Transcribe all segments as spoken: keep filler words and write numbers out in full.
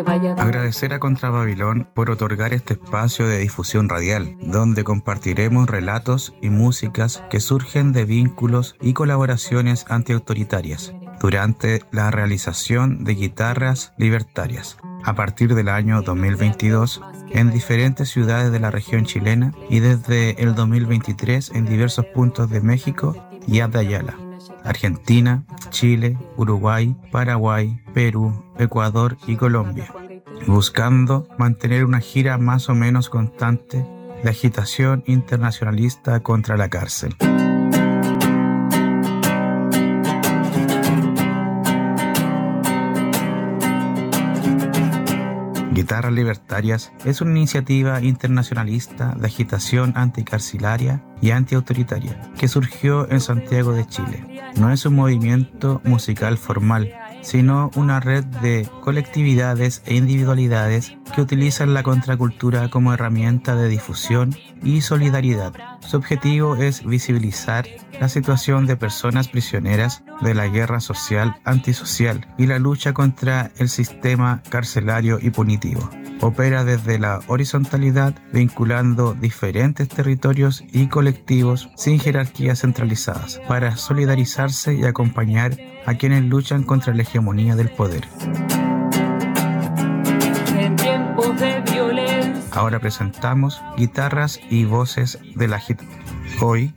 Agradecer a Contra Babilón por otorgar este espacio de difusión radial, donde compartiremos relatos y músicas que surgen de vínculos y colaboraciones antiautoritarias durante la realización de guitarras libertarias a partir del año dos mil veintidós en diferentes ciudades de la región chilena y desde el dos mil veintitrés en diversos puntos de México y Ayala, Argentina, Chile, Uruguay, Paraguay, Perú, Ecuador y Colombia, buscando mantener una gira más o menos constante de agitación internacionalista contra la cárcel. Guitarras Libertarias es una iniciativa internacionalista de agitación anticarcelaria y antiautoritaria que surgió en Santiago de Chile. No es un movimiento musical formal, sino una red de colectividades e individualidades que utilizan la contracultura como herramienta de difusión y solidaridad. Su objetivo es visibilizar la situación de personas prisioneras de la guerra social antisocial y la lucha contra el sistema carcelario y punitivo. Opera desde la horizontalidad, vinculando diferentes territorios y colectivos sin jerarquías centralizadas, para solidarizarse y acompañar a quienes luchan contra la hegemonía del poder. Ahora presentamos Guitarras y Voces de la Agitación. Hoy,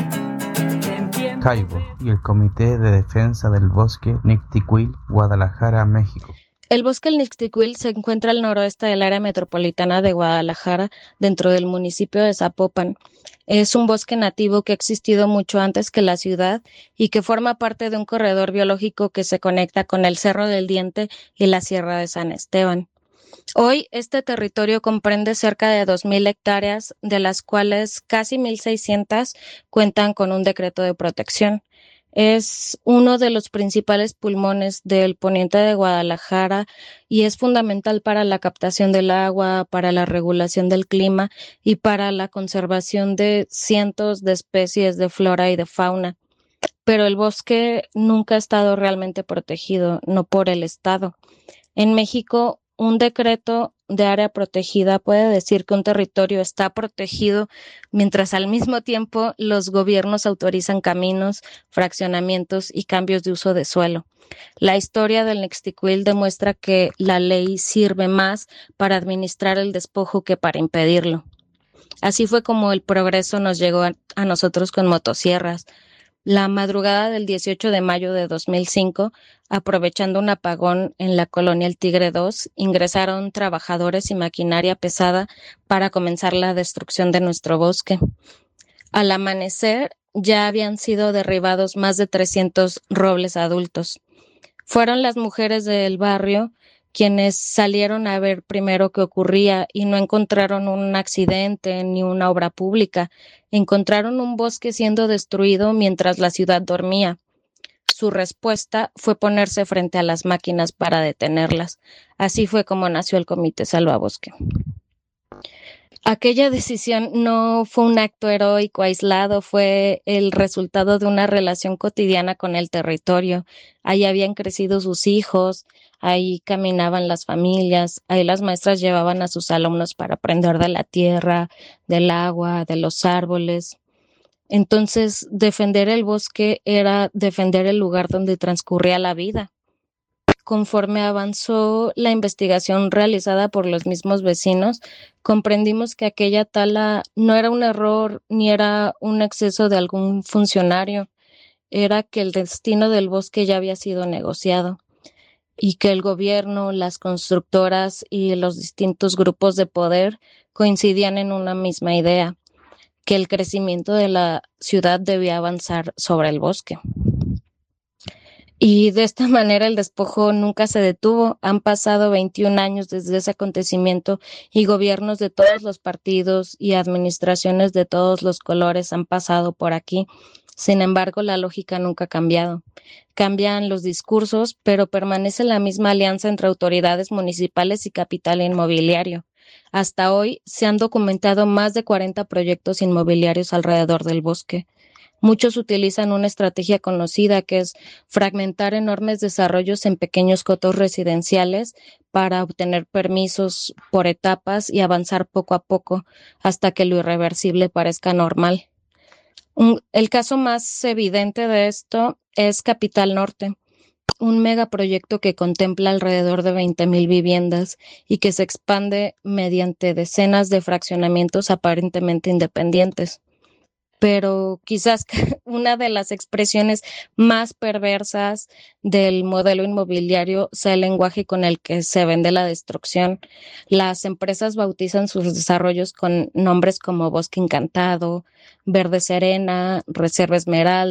Caibo y el Comité de Defensa del Bosque Nictiquil, Guadalajara, México. El bosque El Nictiquil se encuentra al noroeste del área metropolitana de Guadalajara, dentro del municipio de Zapopan. Es un bosque nativo que ha existido mucho antes que la ciudad y que forma parte de un corredor biológico que se conecta con el Cerro del Diente y la Sierra de San Esteban. Hoy, este territorio comprende cerca de dos mil hectáreas, de las cuales casi mil seiscientas cuentan con un decreto de protección. Es uno de los principales pulmones del poniente de Guadalajara y es fundamental para la captación del agua, para la regulación del clima y para la conservación de cientos de especies de flora y de fauna. Pero el bosque nunca ha estado realmente protegido, no por el Estado. En México, un decreto de área protegida puede decir que un territorio está protegido, mientras al mismo tiempo los gobiernos autorizan caminos, fraccionamientos y cambios de uso de suelo. La historia del Nictiquil demuestra que la ley sirve más para administrar el despojo que para impedirlo. Así fue como el progreso nos llegó a, a nosotros con motosierras. La madrugada del dieciocho de mayo de dos mil cinco, aprovechando un apagón en la colonia El Tigre dos, ingresaron trabajadores y maquinaria pesada para comenzar la destrucción de nuestro bosque. Al amanecer, ya habían sido derribados más de trescientos robles adultos. Fueron las mujeres del barrio quienes salieron a ver primero qué ocurría y no encontraron un accidente ni una obra pública. Encontraron un bosque siendo destruido mientras la ciudad dormía. Su respuesta fue ponerse frente a las máquinas para detenerlas. Así fue como nació el Comité Salvabosque. Aquella decisión no fue un acto heroico aislado, fue el resultado de una relación cotidiana con el territorio. Ahí habían crecido sus hijos, ahí caminaban las familias, ahí las maestras llevaban a sus alumnos para aprender de la tierra, del agua, de los árboles. Entonces, defender el bosque era defender el lugar donde transcurría la vida. Conforme avanzó la investigación realizada por los mismos vecinos, comprendimos que aquella tala no era un error ni era un exceso de algún funcionario, era que el destino del bosque ya había sido negociado y que el gobierno, las constructoras y los distintos grupos de poder coincidían en una misma idea, que el crecimiento de la ciudad debía avanzar sobre el bosque. Y de esta manera el despojo nunca se detuvo. Han pasado veintiún años desde ese acontecimiento y gobiernos de todos los partidos y administraciones de todos los colores han pasado por aquí. Sin embargo, la lógica nunca ha cambiado. Cambian los discursos, pero permanece la misma alianza entre autoridades municipales y capital inmobiliario. Hasta hoy se han documentado más de cuarenta proyectos inmobiliarios alrededor del bosque. Muchos utilizan una estrategia conocida que es fragmentar enormes desarrollos en pequeños cotos residenciales para obtener permisos por etapas y avanzar poco a poco hasta que lo irreversible parezca normal. Un- el caso más evidente de esto es Capital Norte, un megaproyecto que contempla alrededor de veinte mil viviendas y que se expande mediante decenas de fraccionamientos aparentemente independientes. Pero quizás una de las expresiones más perversas del modelo inmobiliario sea el lenguaje con el que se vende la destrucción. Las empresas bautizan sus desarrollos con nombres como Bosque Encantado, Verde Serena, Reserva Esmeralda